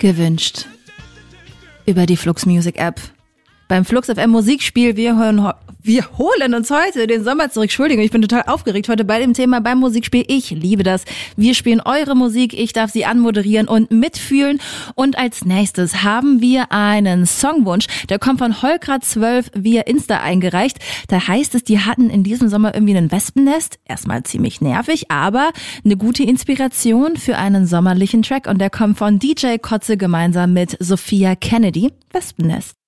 gewünscht. Über die Flux Music App. Beim Flux FM Musikspiel, wir holen uns heute den Sommer zurück. Entschuldigung, ich bin total aufgeregt heute bei dem Thema beim Musikspiel. Ich liebe das. Wir spielen eure Musik, ich darf sie anmoderieren und mitfühlen. Und als nächstes haben wir einen Songwunsch. Der kommt von Holkra12 via Insta eingereicht. Da heißt es, die hatten in diesem Sommer irgendwie ein Wespennest. Erstmal ziemlich nervig, aber eine gute Inspiration für einen sommerlichen Track. Und der kommt von DJ Kotze gemeinsam mit Sophia Kennedy. Wespennest.